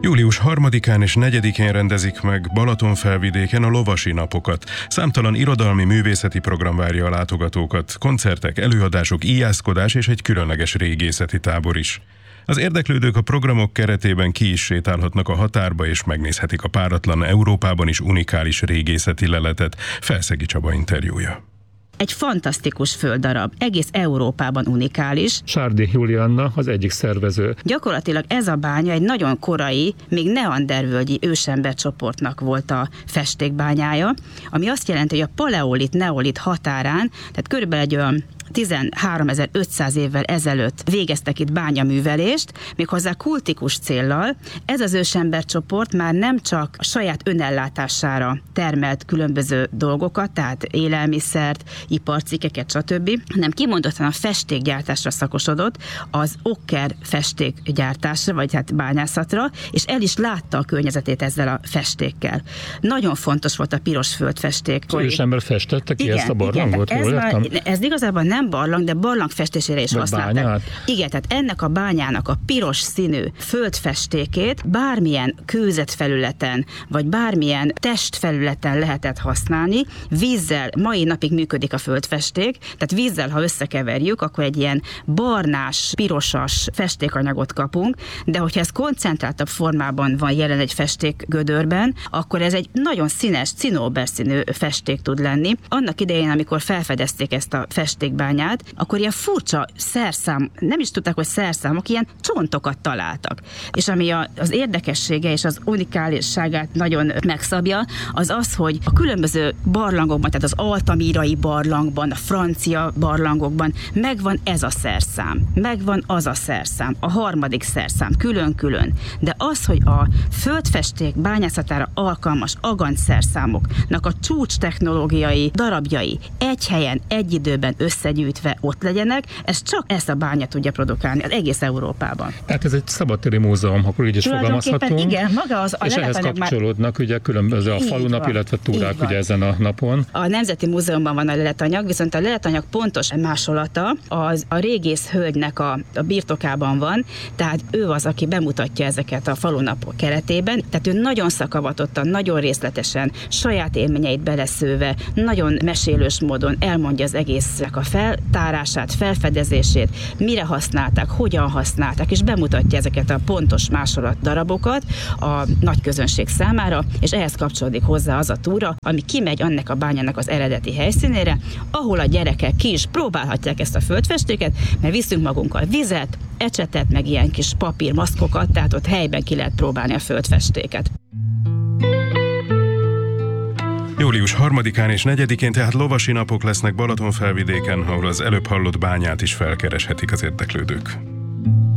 Július 3-án és 4-én rendezik meg Balatonfelvidéken a Lovasi Napokat. Számtalan irodalmi művészeti program várja a látogatókat, koncertek, előadások, íjászkodás és egy különleges régészeti tábor is. Az érdeklődők a programok keretében ki is sétálhatnak a határba, és megnézhetik a páratlan, Európában is unikális régészeti leletet. Felszegi Csaba interjúja. Egy fantasztikus földdarab, egész Európában unikális. Sárdi Julianna az egyik szervező. Gyakorlatilag ez a bánya egy nagyon korai, még neandervölgyi ősembercsoportnak volt a festékbányája, ami azt jelenti, hogy a paleolit-neolit határán, tehát körülbelül egy olyan 13.500 évvel ezelőtt végeztek itt bányaművelést, méghozzá kultikus céllal. Ez az ősembercsoport már nem csak a saját önellátására termelt különböző dolgokat, tehát élelmiszert, iparcikkeket, stb., hanem kimondottan a festékgyártásra szakosodott, az okker festékgyártásra, vagy hát bányászatra, és el is látta a környezetét ezzel a festékkel. Nagyon fontos volt a piros földfesték. Az ősember festette ki ezt a barlangot? Ez igazából nem barlang, de barlang festésére is használták. Igen, tehát ennek a bányának a piros színű földfestékét bármilyen kőzetfelületen, vagy bármilyen testfelületen lehetett használni. Vízzel, mai napig működik a földfesték, tehát vízzel, ha összekeverjük, akkor egy ilyen barnás, pirosas festékanyagot kapunk, de hogyha ez koncentráltabb formában van jelen egy festékgödörben, akkor ez egy nagyon színes, cinóberszínű festék tud lenni. Annak idején, amikor felfedezték ezt a festékbányát, akkor ilyen furcsa szerszám, nem is tudták, hogy szerszámok, ilyen csontokat találtak. És ami az érdekessége és az unikálisságát nagyon megszabja, az az, hogy a különböző barlangokban, tehát az altamírai barlangban, a francia barlangokban megvan ez a szerszám, megvan az a szerszám, a harmadik szerszám, külön-külön. De az, hogy a földfesték bányászatára alkalmas agant szerszámoknak a csúcs technológiai darabjai egy helyen, egy időben összegyűjtve ott legyenek, ez csak ezt a bánya tudja produkálni az egész Európában. Hát ez egy szabadtéri múzeum, akkor így is fogalmazhatunk. Igen, maga az és ehhez kapcsolódnak ugye különböző a falunap, illetve túrák ugye ezen a napon. A Nemzeti Múzeumban van a leletanyag, viszont a leletanyag pontos másolata az a régész hölgynek a birtokában van, tehát ő az, aki bemutatja ezeket a falunapok keretében, tehát ő nagyon szakavatottan, nagyon részletesen, saját élményeit beleszőve, nagyon mesélős módon elmondja az egésznek a feltárását, felfedezését, mire használták, hogyan használták, és bemutatja ezeket a pontos másolat darabokat a nagy közönség számára, és ehhez kapcsolódik hozzá az a túra, ami kimegy annak a bányának az eredeti helyszínére, ahol a gyerekek ki is próbálhatják ezt a földfestéket, mert viszünk magunkkal vizet, ecsetet, meg ilyen kis papírmaszkokat, tehát ott helyben ki lehet próbálni a földfestéket. Július 3-án és 4-én tehát Lovasi Napok lesznek Balatonfelvidéken, ahol az előbb hallott bányát is felkereshetik az érdeklődők.